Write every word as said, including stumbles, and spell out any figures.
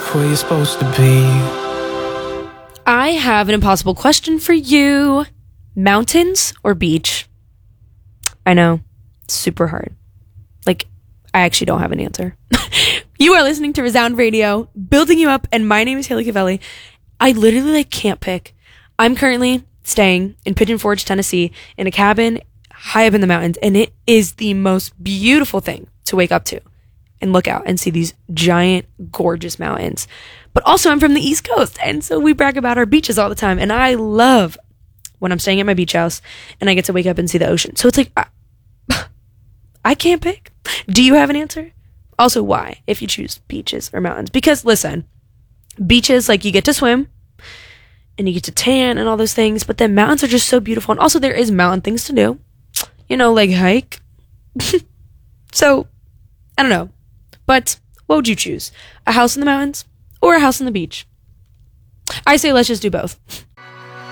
where you're supposed to be. I have an impossible question for you. Mountains or beach? I know, it's super hard. Like, I actually don't have an answer. You are listening to Resound Radio, building you up, and my name is Haley Cavelli. I literally like can't pick. I'm currently staying in Pigeon Forge, Tennessee, in a cabin high up in the mountains, and it is the most beautiful thing to wake up to and look out and see these giant, gorgeous mountains. But also, I'm from the East Coast, and so we brag about our beaches all the time, and I love when I'm staying at my beach house and I get to wake up and see the ocean. So it's like, I, I can't pick. Do you have an answer? Also, why, if you choose beaches or mountains? Because, listen, beaches, like, you get to swim, and you get to tan and all those things, but then mountains are just so beautiful, and also there is mountain things to do. You know, like hike. So, I don't know. But what would you choose? A house in the mountains or a house on the beach? I say let's just do both.